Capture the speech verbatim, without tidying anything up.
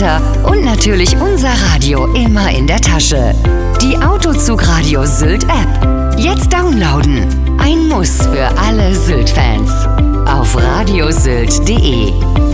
Kilometer und natürlich unser Radio immer in der Tasche. Die Autozug-Radio Sylt-App. Jetzt downloaden. Ein Muss für alle Sylt-Fans. Auf radiosylt punkt de.